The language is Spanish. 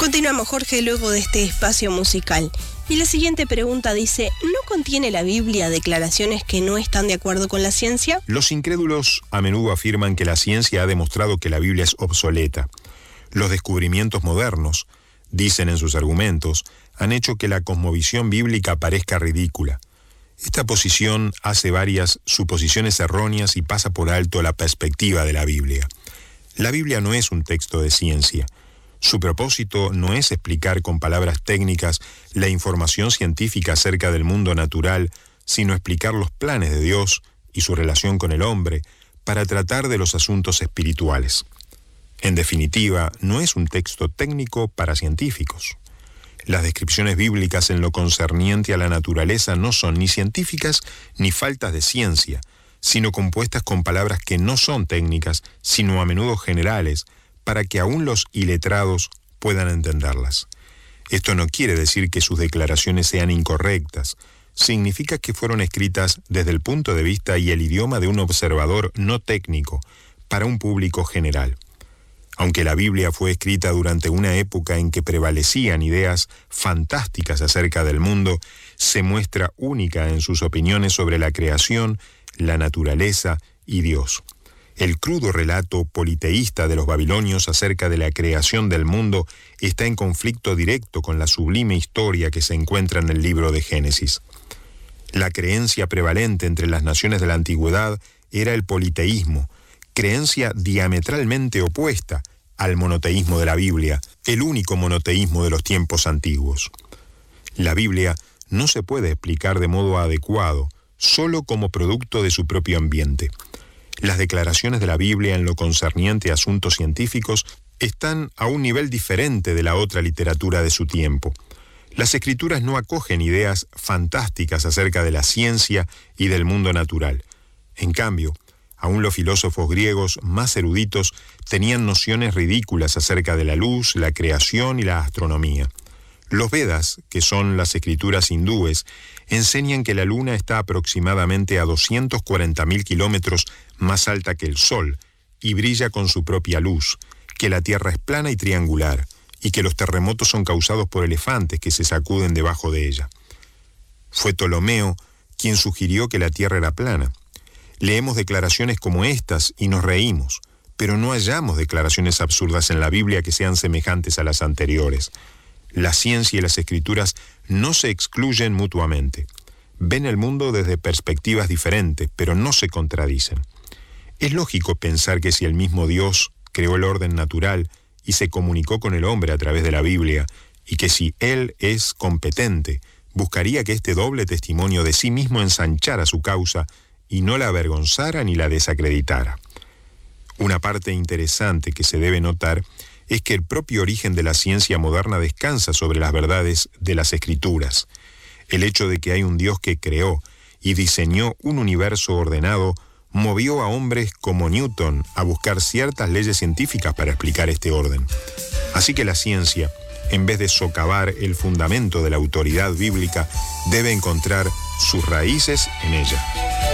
Continuamos, Jorge, luego de este espacio musical. Y la siguiente pregunta dice, ¿no contiene la Biblia declaraciones que no están de acuerdo con la ciencia? Los incrédulos a menudo afirman que la ciencia ha demostrado que la Biblia es obsoleta. Los descubrimientos modernos, dicen en sus argumentos, han hecho que la cosmovisión bíblica parezca ridícula. Esta posición hace varias suposiciones erróneas y pasa por alto la perspectiva de la Biblia. La Biblia no es un texto de ciencia. Su propósito no es explicar con palabras técnicas la información científica acerca del mundo natural, sino explicar los planes de Dios y su relación con el hombre para tratar de los asuntos espirituales. En definitiva, no es un texto técnico para científicos. Las descripciones bíblicas en lo concerniente a la naturaleza no son ni científicas ni faltas de ciencia, sino compuestas con palabras que no son técnicas, sino a menudo generales, para que aún los iletrados puedan entenderlas. Esto no quiere decir que sus declaraciones sean incorrectas. Significa que fueron escritas desde el punto de vista y el idioma de un observador no técnico, para un público general. Aunque la Biblia fue escrita durante una época en que prevalecían ideas fantásticas acerca del mundo, se muestra única en sus opiniones sobre la creación, la naturaleza y Dios. El crudo relato politeísta de los babilonios acerca de la creación del mundo está en conflicto directo con la sublime historia que se encuentra en el libro de Génesis. La creencia prevalente entre las naciones de la antigüedad era el politeísmo, creencia diametralmente opuesta al monoteísmo de la Biblia, el único monoteísmo de los tiempos antiguos. La Biblia no se puede explicar de modo adecuado, solo como producto de su propio ambiente. Las declaraciones de la Biblia en lo concerniente a asuntos científicos están a un nivel diferente de la otra literatura de su tiempo. Las Escrituras no acogen ideas fantásticas acerca de la ciencia y del mundo natural. En cambio, aún los filósofos griegos más eruditos tenían nociones ridículas acerca de la luz, la creación y la astronomía. Los Vedas, que son las escrituras hindúes, enseñan que la luna está aproximadamente a 240.000 kilómetros más alta que el Sol y brilla con su propia luz, que la Tierra es plana y triangular, y que los terremotos son causados por elefantes que se sacuden debajo de ella. Fue Ptolomeo quien sugirió que la Tierra era plana. Leemos declaraciones como estas y nos reímos, pero no hallamos declaraciones absurdas en la Biblia que sean semejantes a las anteriores. La ciencia y las escrituras no se excluyen mutuamente. Ven el mundo desde perspectivas diferentes, pero no se contradicen. Es lógico pensar que si el mismo Dios creó el orden natural y se comunicó con el hombre a través de la Biblia, y que si Él es competente, buscaría que este doble testimonio de sí mismo ensanchara su causa y no la avergonzara ni la desacreditara. Una parte interesante que se debe notar es que el propio origen de la ciencia moderna descansa sobre las verdades de las Escrituras. El hecho de que hay un Dios que creó y diseñó un universo ordenado movió a hombres como Newton a buscar ciertas leyes científicas para explicar este orden. Así que la ciencia, en vez de socavar el fundamento de la autoridad bíblica, debe encontrar sus raíces en ella.